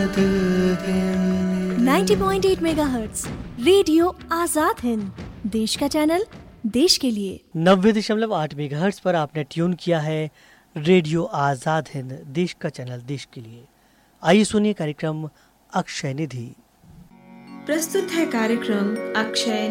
90.8 megahertz radio Azad Hind, देश का channel, देश के लिए। 90.8 मेगाहर्ट्ज पर आपने ट्यून किया है रेडियो आजाद हिंद, देश का चैनल, देश के लिए। आइए सुनिए कार्यक्रम अक्षय निधि। प्रस्तुत है कार्यक्रम अक्षय